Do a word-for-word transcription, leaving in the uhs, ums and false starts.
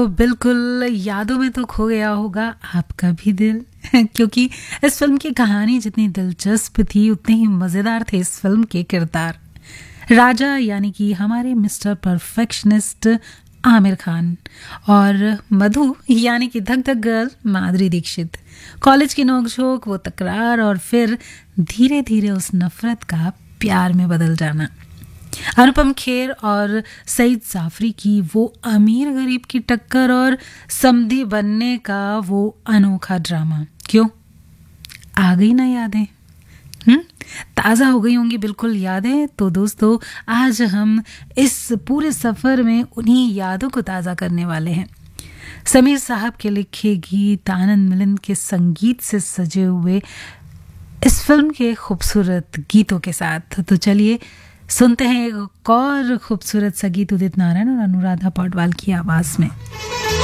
तो बिल्कुल यादों में तो खो गया होगा आपका भी दिल क्योंकि इस फिल्म की कहानी जितनी दिलचस्प थी उतने ही मज़ेदार थे इस फिल्म के किरदार। राजा यानी कि हमारे मिस्टर परफेक्शनिस्ट आमिर खान और मधु यानी कि धक धक गर्ल माधुरी दीक्षित। कॉलेज की नोकझोंक, वो तकरार और फिर धीरे धीरे उस नफरत का प्यार में बदल जाना। अनुपम खेर और सईद जाफरी की वो अमीर गरीब की टक्कर और समधी बनने का वो अनोखा ड्रामा। क्यों आ गई ना यादें? हम्म ताज़ा हो गई होंगी बिल्कुल यादें। तो दोस्तों आज हम इस पूरे सफ़र में उन्हीं यादों को ताज़ा करने वाले हैं। समीर साहब के लिखे गीत, आनंद मिलिंद के संगीत से सजे हुए इस फिल्म के खूबसूरत गीतों के साथ। तो चलिए सुनते हैं एक और खूबसूरत सा गीत उदित नारायण और अनुराधा पौडवाल की आवाज़ में।